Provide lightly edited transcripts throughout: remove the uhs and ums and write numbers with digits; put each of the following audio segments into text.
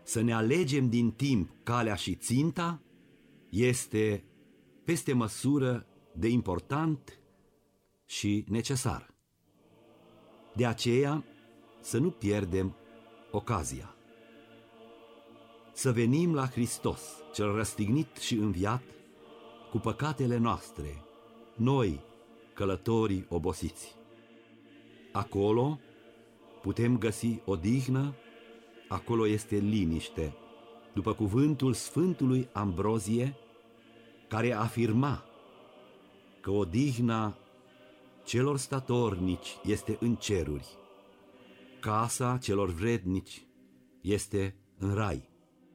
să ne alegem din timp calea și ținta este peste măsură de important și necesar. De aceea să nu pierdem ocazia. Să venim la Hristos, cel răstignit și înviat, cu păcatele noastre, noi, călătorii obosiți. Acolo putem găsi odihnă, acolo este liniște, după cuvântul Sfântului Ambrozie, care afirma că odihna celor statornici este în ceruri, casa celor vrednici este în rai.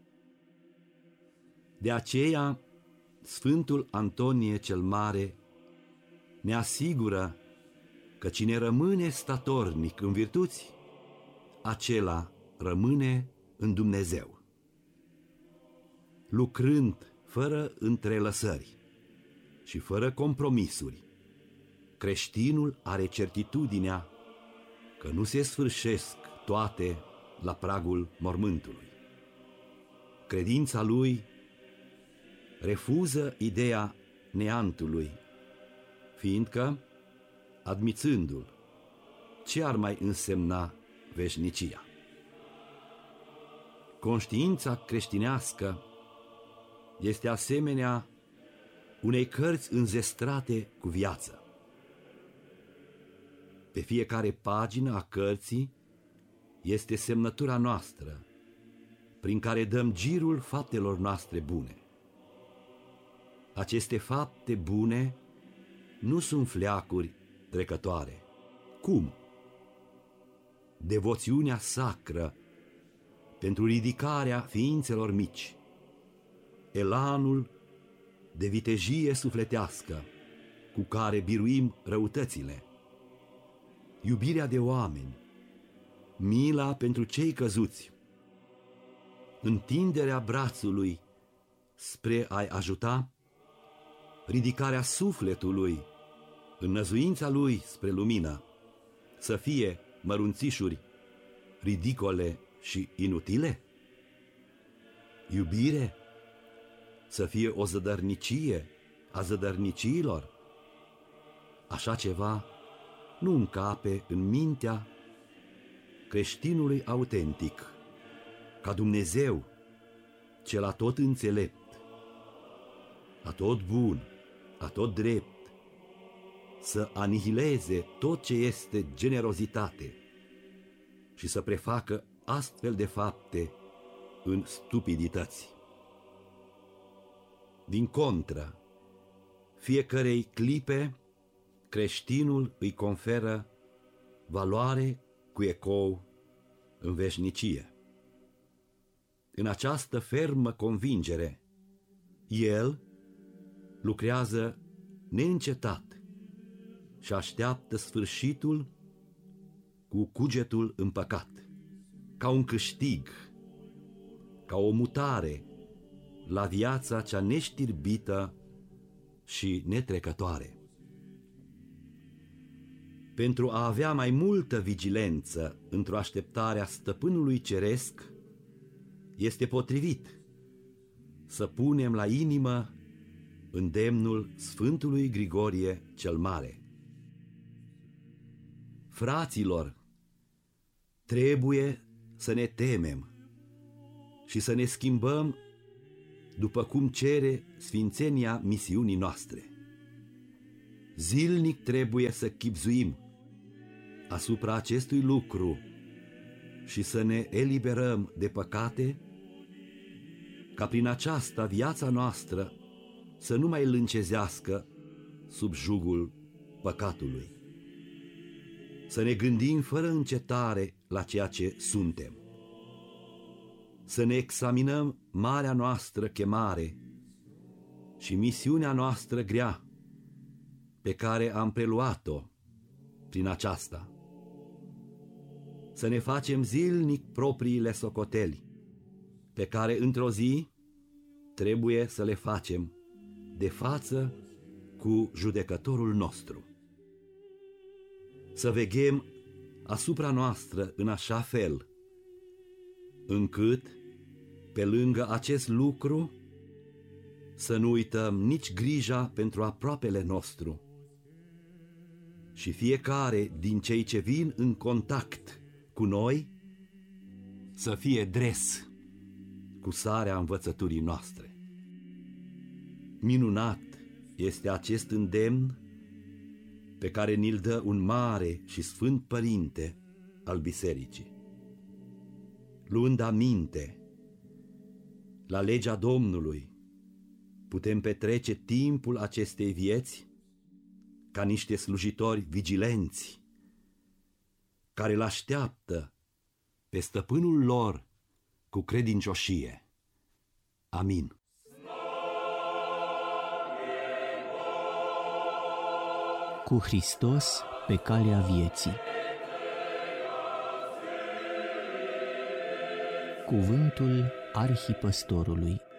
De aceea, Sfântul Antonie cel Mare ne asigură că cine rămâne statornic în virtuți, acela rămâne în Dumnezeu. Lucrând fără întrelăsări și fără compromisuri, creștinul are certitudinea că nu se sfârșesc toate la pragul mormântului. Credința lui refuză ideea neantului, fiindcă, admițându-l, ce ar mai însemna veșnicia? Conștiința creștinească este asemenea unei cărți înzestrate cu viață. Pe fiecare pagină a cărții este semnătura noastră, prin care dăm girul faptelor noastre bune. Aceste fapte bune nu sunt fleacuri trecătoare. Cum? Devoțiunea sacră pentru ridicarea ființelor mici, elanul de vitejie sufletească cu care biruim răutățile, iubirea de oameni, mila pentru cei căzuți, întinderea brațului spre a-i ajuta, ridicarea sufletului, înnăzuința lui spre lumină, să fie mărunțișuri ridicole și inutile? Iubire? Să fie o zădărnicie a zădărniciilor? Așa ceva nu încape în mintea creștinului autentic, ca Dumnezeu, cel atot înțelept, atot bun, atot drept, să anihileze tot ce este generozitate și să prefacă astfel de fapte în stupidități. Din contră, fiecărei clipe, creștinul îi conferă valoare cu ecou în veșnicie. În această fermă convingere, el lucrează neîncetat și așteaptă sfârșitul cu cugetul împăcat, ca un câștig, ca o mutare la viața cea neștirbită și netrecătoare. Pentru a avea mai multă vigilență într-o așteptare a Stăpânului Ceresc, este potrivit să punem la inimă îndemnul Sfântului Grigorie cel Mare. Fraților, trebuie să ne temem și să ne schimbăm după cum cere sfințenia misiunii noastre. Zilnic trebuie să chibzuim asupra acestui lucru și să ne eliberăm de păcate, ca prin aceasta viața noastră să nu mai lâncezească sub jugul păcatului. Să ne gândim fără încetare la ceea ce suntem. Să ne examinăm marea noastră chemare și misiunea noastră grea pe care am preluat-o prin aceasta. Să ne facem zilnic propriile socoteli, pe care într-o zi trebuie să le facem de față cu judecătorul nostru. Să veghem asupra noastră în așa fel, încât Pe lângă acest lucru, să nu uităm nici grija pentru aproapele nostru. Și fiecare din cei ce vin în contact cu noi să fie dres cu sarea învățăturii noastre. Minunat este acest îndemn pe care ni-l dă un mare și sfânt părinte al bisericii. Luând aminte la legea Domnului, putem petrece timpul acestei vieți ca niște slujitori vigilenți, care îl așteaptă pe stăpânul lor cu credincioșie. Amin. Cu Hristos pe calea vieții. Cuvântul Arhipăstorului.